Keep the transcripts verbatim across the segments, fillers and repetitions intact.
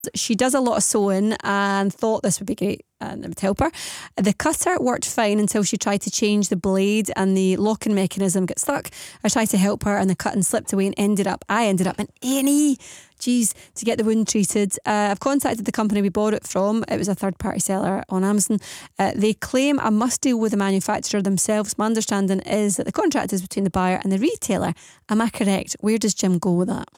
She does a lot of sewing and thought this would be great and it would help her. The cutter worked fine until she tried to change the blade and the locking mechanism got stuck. I tried to help her and the cutting slipped away and ended up, I ended up in A and E. Geez, to get the wound treated. Uh, I've contacted the company we bought it from. It was a third party seller on Amazon. Uh, they claim I must deal with the manufacturer themselves. My understanding is that the contract is between the buyer and the retailer. Am I correct? Where does Jim go with that?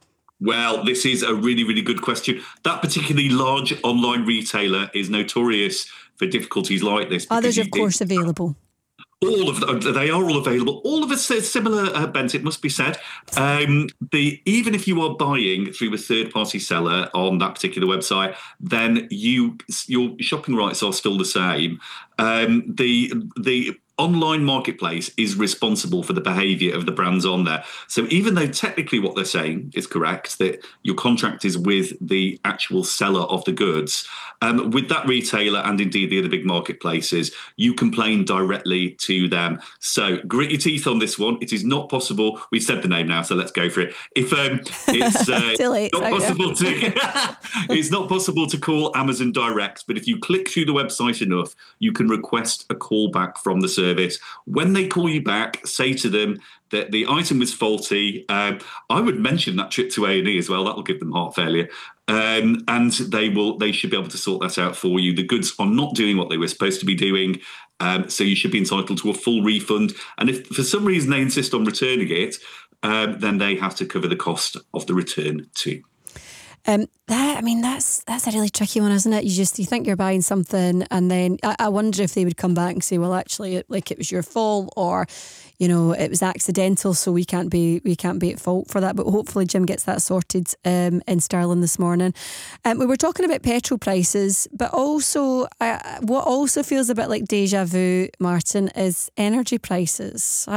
Well, this is a really, really good question. That particularly large online retailer is notorious for difficulties like this. Others, of course, available. All of them, they are all available. All of us similar, uh, Bent, it must be said. Um, the even if you are buying through a third-party seller on that particular website, then you your shopping rights are still the same. Um, the the online marketplace is responsible for the behaviour of the brands on there. So even though technically what they're saying is correct, that your contract is with the actual seller of the goods, um, with that retailer and indeed the other big marketplaces, you complain directly to them. So grit your teeth on this one. It is not possible. We've said the name now, so let's go for it. If um, it's uh, late, not possible to, it's not possible to call Amazon direct, but if you click through the website enough, you can request a call back from the service. When they call you back, say to them that the item was faulty. Um, I would mention that trip to A and E as well. That will give them heart failure. Um, and they will. They should be able to sort that out for you. The goods are not doing what they were supposed to be doing, um, so you should be entitled to a full refund. And if for some reason they insist on returning it, um, then they have to cover the cost of the return too. Um, that I mean, that's that's a really tricky one, isn't it? You just you think you're buying something, and then I, I wonder if they would come back and say, "Well, actually, it, like it was your fault," or, you know, it was accidental, so we can't be we can't be at fault for that. But hopefully, Jim gets that sorted um, in Stirling this morning. Um, we were talking about petrol prices, but also uh, what also feels a bit like deja vu, Martin, is energy prices.